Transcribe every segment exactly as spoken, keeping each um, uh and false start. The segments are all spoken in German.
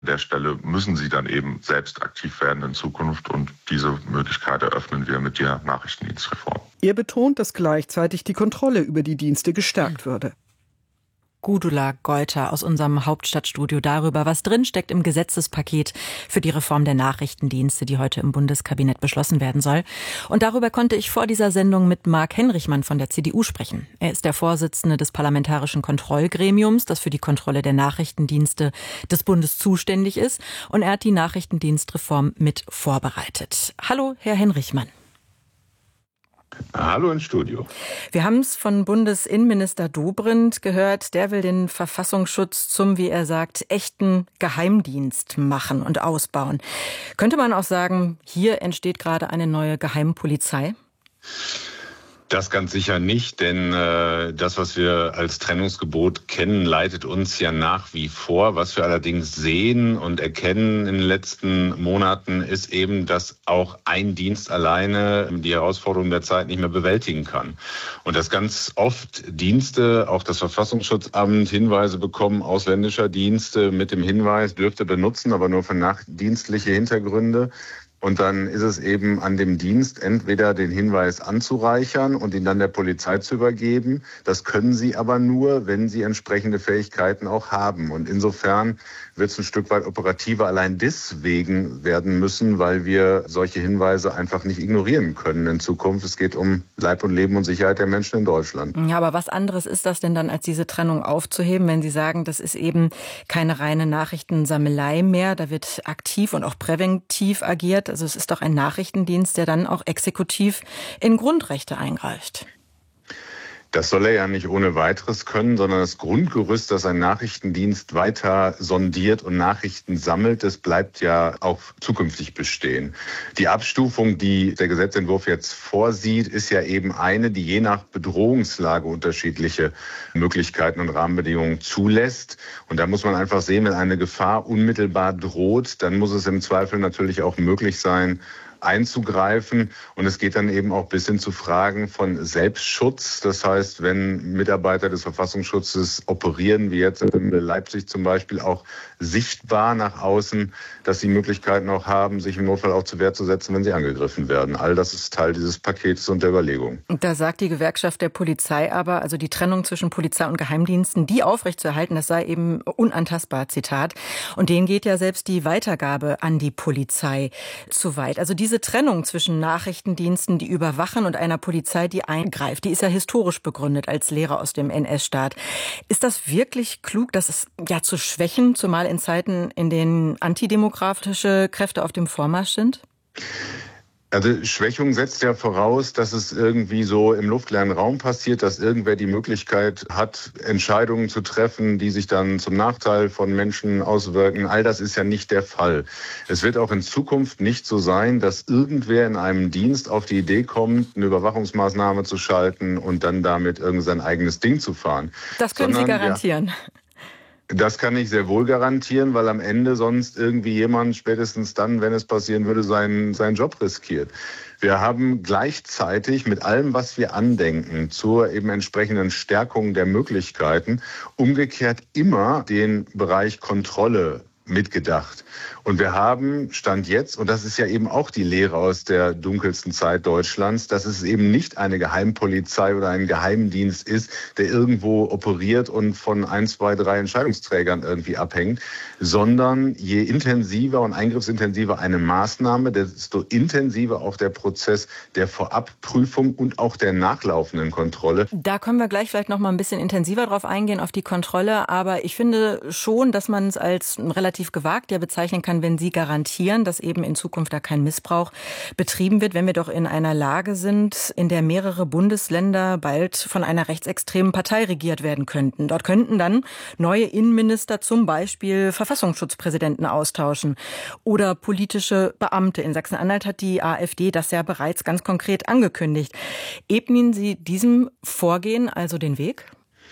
An der Stelle müssen sie dann eben selbst aktiv werden in Zukunft und diese Möglichkeit eröffnen wir mit der Nachrichtendienstreform. Er betont, dass gleichzeitig die Kontrolle über die Dienste gestärkt würde. Gudula Geuter aus unserem Hauptstadtstudio darüber, was drinsteckt im Gesetzespaket für die Reform der Nachrichtendienste, die heute im Bundeskabinett beschlossen werden soll. Und darüber konnte ich vor dieser Sendung mit Marc Henrichmann von der C D U sprechen. Er ist der Vorsitzende des Parlamentarischen Kontrollgremiums, das für die Kontrolle der Nachrichtendienste des Bundes zuständig ist. Und er hat die Nachrichtendienstreform mit vorbereitet. Hallo, Herr Henrichmann. Hallo ins Studio. Wir haben es von Bundesinnenminister Dobrindt gehört. Der will den Verfassungsschutz zum, wie er sagt, echten Geheimdienst machen und ausbauen. Könnte man auch sagen, hier entsteht gerade eine neue Geheimpolizei? Das ganz sicher nicht, denn äh, das, was wir als Trennungsgebot kennen, leitet uns ja nach wie vor. Was wir allerdings sehen und erkennen in den letzten Monaten, ist eben, dass auch ein Dienst alleine die Herausforderungen der Zeit nicht mehr bewältigen kann. Und dass ganz oft Dienste, auch das Verfassungsschutzamt, Hinweise bekommen, ausländischer Dienste mit dem Hinweis, dürfte benutzen, aber nur für nachdienstliche Hintergründe. Und dann ist es eben an dem Dienst, entweder den Hinweis anzureichern und ihn dann der Polizei zu übergeben. Das können sie aber nur, wenn sie entsprechende Fähigkeiten auch haben. Und insofern wird es ein Stück weit operativer allein deswegen werden müssen, weil wir solche Hinweise einfach nicht ignorieren können in Zukunft. Es geht um Leib und Leben und Sicherheit der Menschen in Deutschland. Ja, aber was anderes ist das denn dann, als diese Trennung aufzuheben, wenn Sie sagen, das ist eben keine reine Nachrichtensammelei mehr, da wird aktiv und auch präventiv agiert. Also es ist doch ein Nachrichtendienst, der dann auch exekutiv in Grundrechte eingreift. Das soll er ja nicht ohne weiteres können, sondern das Grundgerüst, dass ein Nachrichtendienst weiter sondiert und Nachrichten sammelt, das bleibt ja auch zukünftig bestehen. Die Abstufung, die der Gesetzentwurf jetzt vorsieht, ist ja eben eine, die je nach Bedrohungslage unterschiedliche Möglichkeiten und Rahmenbedingungen zulässt. Und da muss man einfach sehen, wenn eine Gefahr unmittelbar droht, dann muss es im Zweifel natürlich auch möglich sein, einzugreifen. Und es geht dann eben auch bis hin zu Fragen von Selbstschutz. Das heißt, wenn Mitarbeiter des Verfassungsschutzes operieren, wie jetzt in Leipzig zum Beispiel, auch sichtbar nach außen, dass sie Möglichkeiten auch haben, sich im Notfall auch zur Wehr zu setzen, wenn sie angegriffen werden. All das ist Teil dieses Pakets und der Überlegung. Da sagt die Gewerkschaft der Polizei aber, also die Trennung zwischen Polizei und Geheimdiensten, die aufrechtzuerhalten, das sei eben unantastbar, Zitat. Und denen geht ja selbst die Weitergabe an die Polizei zu weit. Also diese Trennung zwischen Nachrichtendiensten, die überwachen, und einer Polizei, die eingreift, die ist ja historisch begründet als Lehre aus dem N S-Staat. Ist das wirklich klug, das ist ja zu schwächen, zumal in Zeiten, in denen antidemokratische Kräfte auf dem Vormarsch sind? Also Schwächung setzt ja voraus, dass es irgendwie so im luftleeren Raum passiert, dass irgendwer die Möglichkeit hat, Entscheidungen zu treffen, die sich dann zum Nachteil von Menschen auswirken. All das ist ja nicht der Fall. Es wird auch in Zukunft nicht so sein, dass irgendwer in einem Dienst auf die Idee kommt, eine Überwachungsmaßnahme zu schalten und dann damit irgend sein eigenes Ding zu fahren. Das können Sondern, Sie garantieren. Ja, das kann ich sehr wohl garantieren, weil am Ende sonst irgendwie jemand spätestens dann, wenn es passieren würde, seinen, seinen Job riskiert. Wir haben gleichzeitig mit allem, was wir andenken, zur eben entsprechenden Stärkung der Möglichkeiten, umgekehrt immer den Bereich Kontrolle mitgedacht. Und wir haben Stand jetzt, und das ist ja eben auch die Lehre aus der dunkelsten Zeit Deutschlands, dass es eben nicht eine Geheimpolizei oder ein Geheimdienst ist, der irgendwo operiert und von ein, zwei, drei Entscheidungsträgern irgendwie abhängt, sondern je intensiver und eingriffsintensiver eine Maßnahme, desto intensiver auch der Prozess der Vorabprüfung und auch der nachlaufenden Kontrolle. Da können wir gleich vielleicht noch mal ein bisschen intensiver drauf eingehen, auf die Kontrolle. Aber ich finde schon, dass man es als relativ gewagt ja bezeichnen kann, wenn Sie garantieren, dass eben in Zukunft da kein Missbrauch betrieben wird, wenn wir doch in einer Lage sind, in der mehrere Bundesländer bald von einer rechtsextremen Partei regiert werden könnten. Dort könnten dann neue Innenminister zum Beispiel Verfassungsschutzpräsidenten austauschen oder politische Beamte. In Sachsen-Anhalt hat die AfD das ja bereits ganz konkret angekündigt. Ebnen Sie diesem Vorgehen also den Weg?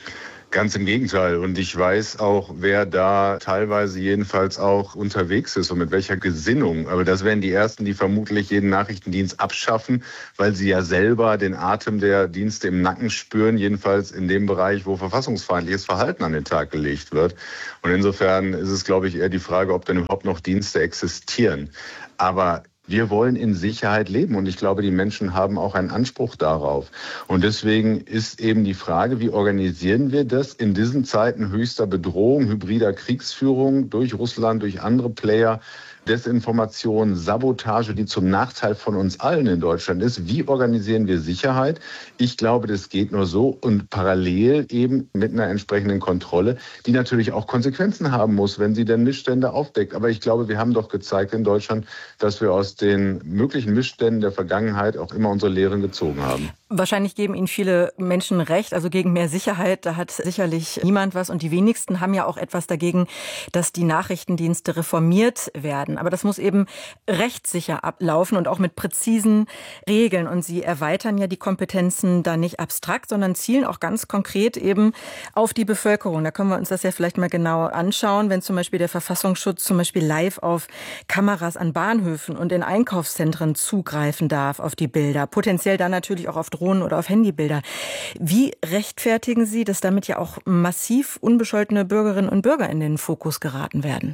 Ganz im Gegenteil. Und ich weiß auch, wer da teilweise jedenfalls auch unterwegs ist und mit welcher Gesinnung. Aber das wären die Ersten, die vermutlich jeden Nachrichtendienst abschaffen, weil sie ja selber den Atem der Dienste im Nacken spüren, jedenfalls in dem Bereich, wo verfassungsfeindliches Verhalten an den Tag gelegt wird. Und insofern ist es, glaube ich, eher die Frage, ob denn überhaupt noch Dienste existieren. Aber wir wollen in Sicherheit leben und ich glaube, die Menschen haben auch einen Anspruch darauf. Und deswegen ist eben die Frage, wie organisieren wir das in diesen Zeiten höchster Bedrohung, hybrider Kriegsführung durch Russland, durch andere Player, Desinformation, Sabotage, die zum Nachteil von uns allen in Deutschland ist. Wie organisieren wir Sicherheit? Ich glaube, das geht nur so und parallel eben mit einer entsprechenden Kontrolle, die natürlich auch Konsequenzen haben muss, wenn sie denn Missstände aufdeckt. Aber ich glaube, wir haben doch gezeigt in Deutschland, dass wir aus den möglichen Missständen der Vergangenheit auch immer unsere Lehren gezogen haben. Wahrscheinlich geben Ihnen viele Menschen recht, also gegen mehr Sicherheit, da hat sicherlich niemand was. Und die wenigsten haben ja auch etwas dagegen, dass die Nachrichtendienste reformiert werden. Aber das muss eben rechtssicher ablaufen und auch mit präzisen Regeln. Und Sie erweitern ja die Kompetenzen da nicht abstrakt, sondern zielen auch ganz konkret eben auf die Bevölkerung. Da können wir uns das ja vielleicht mal genauer anschauen, wenn zum Beispiel der Verfassungsschutz zum Beispiel live auf Kameras an Bahnhöfen und in Einkaufszentren zugreifen darf auf die Bilder. Potenziell dann natürlich auch auf Drohnen oder auf Handybilder. Wie rechtfertigen Sie, dass damit ja auch massiv unbescholtene Bürgerinnen und Bürger in den Fokus geraten werden?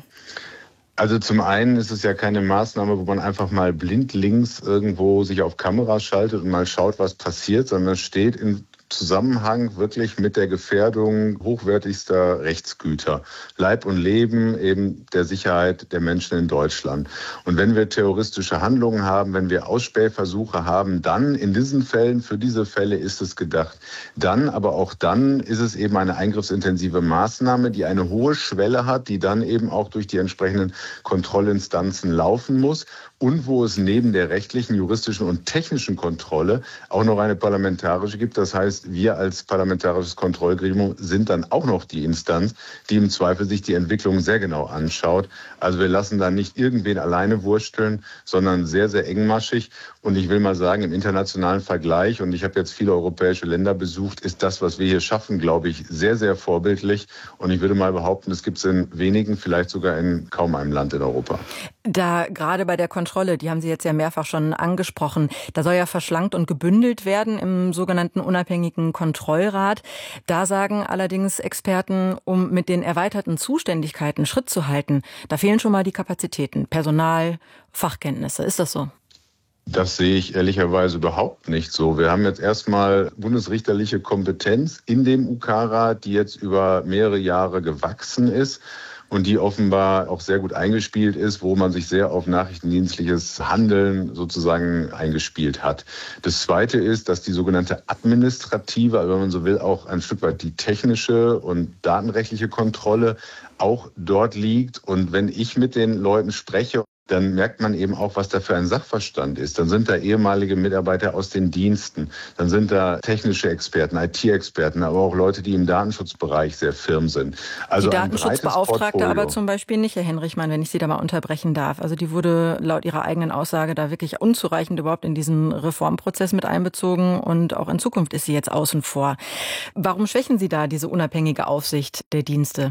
Also zum einen ist es ja keine Maßnahme, wo man einfach mal blindlings irgendwo sich auf Kamera schaltet und mal schaut, was passiert, sondern es steht in Zusammenhang wirklich mit der Gefährdung hochwertigster Rechtsgüter, Leib und Leben eben der Sicherheit der Menschen in Deutschland. Und wenn wir terroristische Handlungen haben, wenn wir Ausspähversuche haben, dann in diesen Fällen, für diese Fälle ist es gedacht. Dann, aber auch dann ist es eben eine eingriffsintensive Maßnahme, die eine hohe Schwelle hat, die dann eben auch durch die entsprechenden Kontrollinstanzen laufen muss und wo es neben der rechtlichen, juristischen und technischen Kontrolle auch noch eine parlamentarische gibt. Das heißt, wir als parlamentarisches Kontrollgremium sind dann auch noch die Instanz, die im Zweifel sich die Entwicklung sehr genau anschaut. Also wir lassen da nicht irgendwen alleine wursteln, sondern sehr, sehr engmaschig. Und ich will mal sagen, im internationalen Vergleich, und ich habe jetzt viele europäische Länder besucht, ist das, was wir hier schaffen, glaube ich, sehr, sehr vorbildlich. Und ich würde mal behaupten, es gibt es in wenigen, vielleicht sogar in kaum einem Land in Europa. Da gerade bei der Kontrolle, die haben Sie jetzt ja mehrfach schon angesprochen, da soll ja verschlankt und gebündelt werden im sogenannten unabhängigen Kontrollrat. Da sagen allerdings Experten, um mit den erweiterten Zuständigkeiten Schritt zu halten, da fehlen schon mal die Kapazitäten, Personal, Fachkenntnisse. Ist das so? Das sehe ich ehrlicherweise überhaupt nicht so. Wir haben jetzt erstmal bundesrichterliche Kompetenz in dem U K-Rat, die jetzt über mehrere Jahre gewachsen ist und die offenbar auch sehr gut eingespielt ist, wo man sich sehr auf nachrichtendienstliches Handeln sozusagen eingespielt hat. Das Zweite ist, dass die sogenannte administrative, also wenn man so will, auch ein Stück weit die technische und datenrechtliche Kontrolle auch dort liegt. Und wenn ich mit den Leuten spreche, dann merkt man eben auch, was da für ein Sachverstand ist. Dann sind da ehemalige Mitarbeiter aus den Diensten, dann sind da technische Experten, I T-Experten, aber auch Leute, die im Datenschutzbereich sehr firm sind. Also die Datenschutzbeauftragte aber zum Beispiel nicht, Herr Henrichmann, wenn ich Sie da mal unterbrechen darf. Also die wurde laut Ihrer eigenen Aussage da wirklich unzureichend überhaupt in diesen Reformprozess mit einbezogen und auch in Zukunft ist sie jetzt außen vor. Warum schwächen Sie da diese unabhängige Aufsicht der Dienste?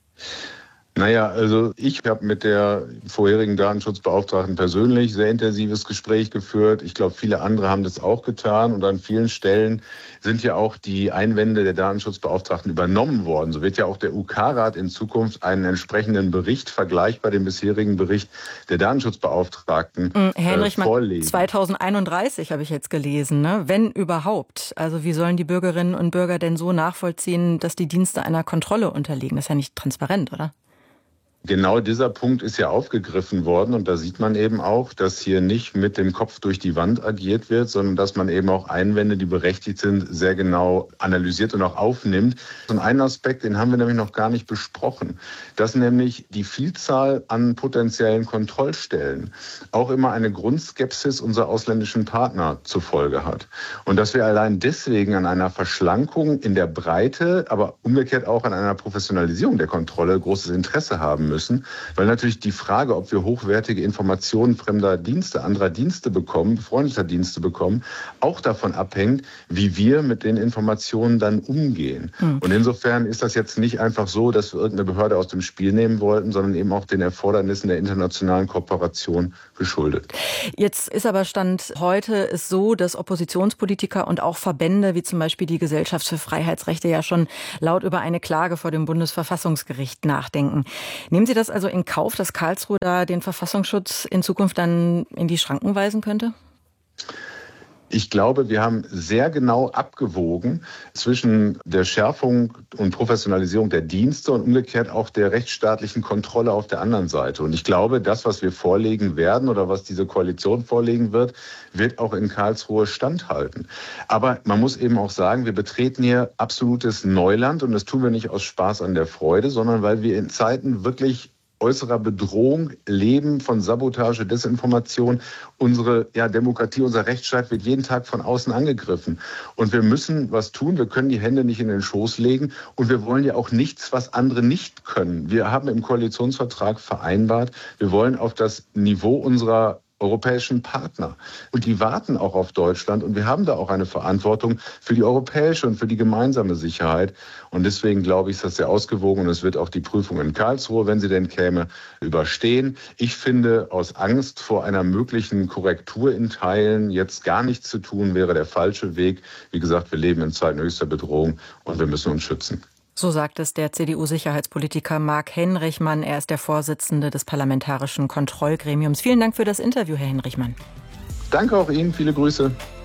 Naja, also ich habe mit der vorherigen Datenschutzbeauftragten persönlich sehr intensives Gespräch geführt. Ich glaube, viele andere haben das auch getan. Und an vielen Stellen sind ja auch die Einwände der Datenschutzbeauftragten übernommen worden. So wird ja auch der U K-Rat in Zukunft einen entsprechenden Bericht, vergleichbar dem bisherigen Bericht der Datenschutzbeauftragten, Herr Henrichmann, äh, vorlegen. zweitausendeinunddreißig habe ich jetzt gelesen, ne? Wenn überhaupt. Also wie sollen die Bürgerinnen und Bürger denn so nachvollziehen, dass die Dienste einer Kontrolle unterliegen? Das ist ja nicht transparent, oder? Genau dieser Punkt ist ja aufgegriffen worden und da sieht man eben auch, dass hier nicht mit dem Kopf durch die Wand agiert wird, sondern dass man eben auch Einwände, die berechtigt sind, sehr genau analysiert und auch aufnimmt. Und einen Aspekt, den haben wir nämlich noch gar nicht besprochen, dass nämlich die Vielzahl an potenziellen Kontrollstellen auch immer eine Grundskepsis unserer ausländischen Partner zur Folge hat. Und dass wir allein deswegen an einer Verschlankung in der Breite, aber umgekehrt auch an einer Professionalisierung der Kontrolle großes Interesse haben müssen, weil natürlich die Frage, ob wir hochwertige Informationen fremder Dienste, anderer Dienste bekommen, befreundeter Dienste bekommen, auch davon abhängt, wie wir mit den Informationen dann umgehen. Mhm. Und insofern ist das jetzt nicht einfach so, dass wir irgendeine Behörde aus dem Spiel nehmen wollten, sondern eben auch den Erfordernissen der internationalen Kooperation geschuldet. Jetzt ist aber Stand heute ist so, dass Oppositionspolitiker und auch Verbände wie zum Beispiel die Gesellschaft für Freiheitsrechte ja schon laut über eine Klage vor dem Bundesverfassungsgericht nachdenken. Nehmen Sie das also in Kauf, dass Karlsruhe da den Verfassungsschutz in Zukunft dann in die Schranken weisen könnte? Ich glaube, wir haben sehr genau abgewogen zwischen der Schärfung und Professionalisierung der Dienste und umgekehrt auch der rechtsstaatlichen Kontrolle auf der anderen Seite. Und ich glaube, das, was wir vorlegen werden oder was diese Koalition vorlegen wird, wird auch in Karlsruhe standhalten. Aber man muss eben auch sagen, wir betreten hier absolutes Neuland und das tun wir nicht aus Spaß an der Freude, sondern weil wir in Zeiten wirklich äußerer Bedrohung leben, von Sabotage, Desinformation. Unsere ja, Demokratie, unser Rechtsstaat wird jeden Tag von außen angegriffen. Und wir müssen was tun. Wir können die Hände nicht in den Schoß legen. Und wir wollen ja auch nichts, was andere nicht können. Wir haben im Koalitionsvertrag vereinbart, wir wollen auf das Niveau unserer europäischen Partner. Und die warten auch auf Deutschland. Und wir haben da auch eine Verantwortung für die europäische und für die gemeinsame Sicherheit. Und deswegen glaube ich, ist das sehr ausgewogen. Und es wird auch die Prüfung in Karlsruhe, wenn sie denn käme, überstehen. Ich finde, aus Angst vor einer möglichen Korrektur in Teilen jetzt gar nichts zu tun, wäre der falsche Weg. Wie gesagt, wir leben in Zeiten höchster Bedrohung und wir müssen uns schützen. So sagt es der C D U-Sicherheitspolitiker Marc Henrichmann. Er ist der Vorsitzende des Parlamentarischen Kontrollgremiums. Vielen Dank für das Interview, Herr Henrichmann. Danke auch Ihnen. Viele Grüße.